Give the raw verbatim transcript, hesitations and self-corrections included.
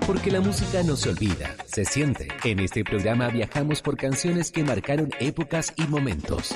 Porque la música no se olvida, se siente. En este programa viajamos por canciones que marcaron épocas y momentos.